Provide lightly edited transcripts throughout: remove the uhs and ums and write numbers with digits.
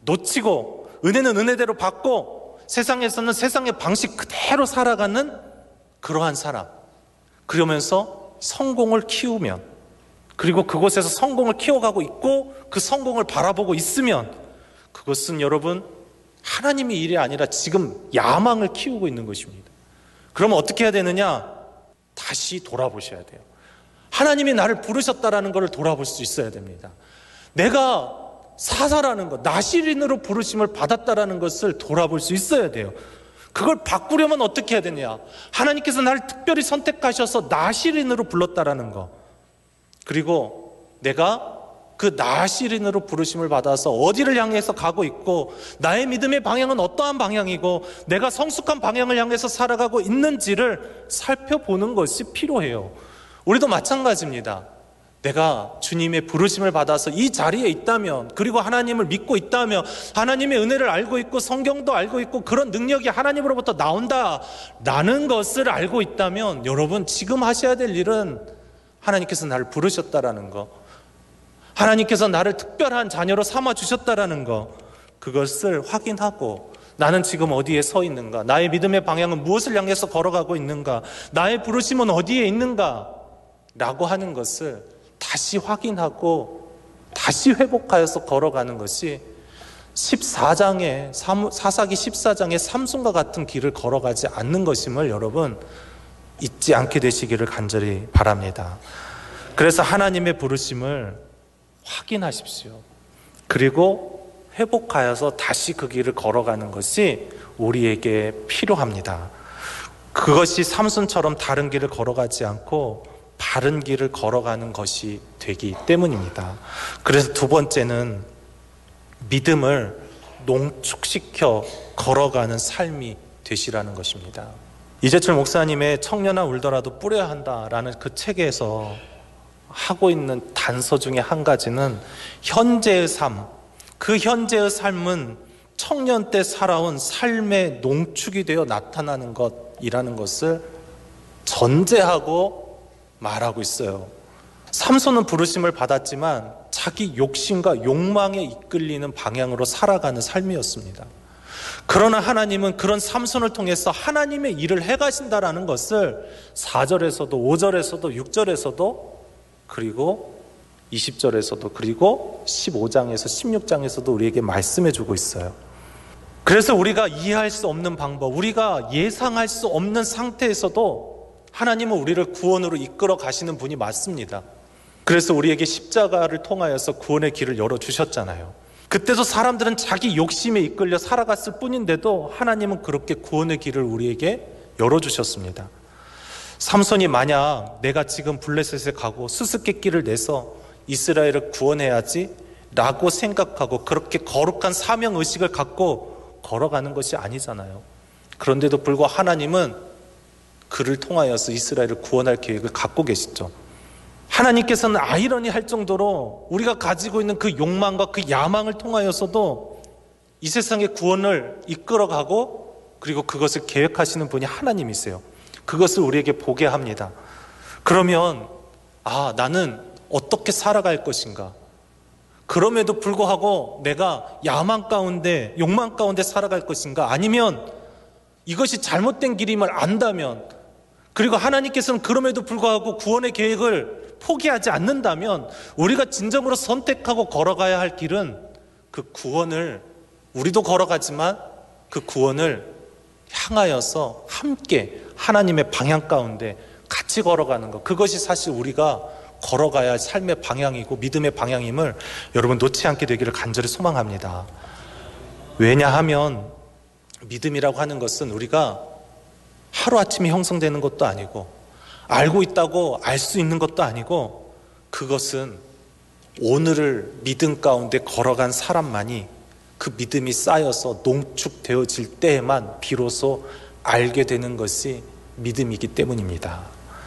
놓치고 은혜는 은혜대로 받고 세상에서는 세상의 방식 그대로 살아가는 그러한 사람, 그러면서 성공을 키우면, 그리고 그곳에서 성공을 키워가고 있고 그 성공을 바라보고 있으면 그것은 여러분 하나님의 일이 아니라 지금 야망을 키우고 있는 것입니다. 그러면 어떻게 해야 되느냐? 다시 돌아보셔야 돼요. 하나님이 나를 부르셨다라는 것을 돌아볼 수 있어야 됩니다. 내가 사사라는 것, 나시린으로 부르심을 받았다라는 것을 돌아볼 수 있어야 돼요. 그걸 바꾸려면 어떻게 해야 되냐? 하나님께서 나를 특별히 선택하셔서 나시린으로 불렀다라는 것, 그리고 내가 그 나시린으로 부르심을 받아서 어디를 향해서 가고 있고 나의 믿음의 방향은 어떠한 방향이고 내가 성숙한 방향을 향해서 살아가고 있는지를 살펴보는 것이 필요해요. 우리도 마찬가지입니다. 내가 주님의 부르심을 받아서 이 자리에 있다면, 그리고 하나님을 믿고 있다면, 하나님의 은혜를 알고 있고 성경도 알고 있고 그런 능력이 하나님으로부터 나온다라는 것을 알고 있다면, 여러분 지금 하셔야 될 일은 하나님께서 나를 부르셨다라는 거, 하나님께서 나를 특별한 자녀로 삼아주셨다라는 거, 그것을 확인하고 나는 지금 어디에 서 있는가, 나의 믿음의 방향은 무엇을 향해서 걸어가고 있는가, 나의 부르심은 어디에 있는가 라고 하는 것을 다시 확인하고 다시 회복하여서 걸어가는 것이 14장의 사사기 14장의 삼손과 같은 길을 걸어가지 않는 것임을 여러분 잊지 않게 되시기를 간절히 바랍니다. 그래서 하나님의 부르심을 확인하십시오. 그리고 회복하여서 다시 그 길을 걸어가는 것이 우리에게 필요합니다. 그것이 삼손처럼 다른 길을 걸어가지 않고 바른 길을 걸어가는 것이 되기 때문입니다. 그래서 두 번째는 믿음을 농축시켜 걸어가는 삶이 되시라는 것입니다. 이재철 목사님의 청년아 울더라도 뿌려야 한다라는 그 책에서 하고 있는 단서 중에 한 가지는 현재의 삶, 그 현재의 삶은 청년 때 살아온 삶의 농축이 되어 나타나는 것이라는 것을 전제하고 말하고 있어요. 삼손은 부르심을 받았지만 자기 욕심과 욕망에 이끌리는 방향으로 살아가는 삶이었습니다. 그러나 하나님은 그런 삼손을 통해서 하나님의 일을 해가신다라는 것을 4절에서도 5절에서도 6절에서도 그리고 20절에서도 그리고 15장에서 16장에서도 우리에게 말씀해 주고 있어요. 그래서 우리가 이해할 수 없는 방법, 우리가 예상할 수 없는 상태에서도 하나님은 우리를 구원으로 이끌어 가시는 분이 맞습니다. 그래서 우리에게 십자가를 통하여서 구원의 길을 열어주셨잖아요. 그때도 사람들은 자기 욕심에 이끌려 살아갔을 뿐인데도 하나님은 그렇게 구원의 길을 우리에게 열어주셨습니다. 삼손이 만약 내가 지금 블레셋에 가고 수수께끼를 내서 이스라엘을 구원해야지 라고 생각하고 그렇게 거룩한 사명의식을 갖고 걸어가는 것이 아니잖아요. 그런데도 불구하고 하나님은 그를 통하여서 이스라엘을 구원할 계획을 갖고 계시죠. 하나님께서는 아이러니할 정도로 우리가 가지고 있는 그 욕망과 그 야망을 통하여서도 이 세상의 구원을 이끌어가고 그리고 그것을 계획하시는 분이 하나님이세요. 그것을 우리에게 보게 합니다. 그러면 나는 어떻게 살아갈 것인가? 그럼에도 불구하고 내가 야망 가운데 욕망 가운데 살아갈 것인가? 아니면 이것이 잘못된 길임을 안다면, 그리고 하나님께서는 그럼에도 불구하고 구원의 계획을 포기하지 않는다면 우리가 진정으로 선택하고 걸어가야 할 길은 그 구원을, 우리도 걸어가지만 그 구원을 향하여서 함께 하나님의 방향 가운데 같이 걸어가는 것, 그것이 사실 우리가 걸어가야 할 삶의 방향이고 믿음의 방향임을 여러분 놓지 않게 되기를 간절히 소망합니다. 왜냐하면 믿음이라고 하는 것은 우리가 하루아침에 형성되는 것도 아니고 알고 있다고 알 수 있는 것도 아니고, 그것은 오늘을 믿음 가운데 걸어간 사람만이 그 믿음이 쌓여서 농축되어질 때에만 비로소 알게 되는 것이 믿음이기 때문입니다.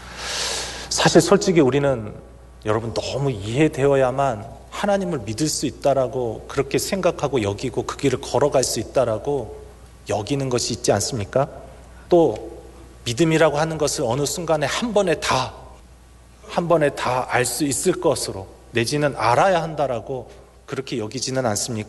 사실 솔직히 우리는 여러분 너무 이해되어야만 하나님을 믿을 수 있다라고 그렇게 생각하고 여기고 그 길을 걸어갈 수 있다라고 여기는 것이 있지 않습니까? 또 믿음이라고 하는 것을 어느 순간에 한 번에 다 알 수 있을 것으로, 내지는 알아야 한다라고 그렇게 여기지는 않습니까?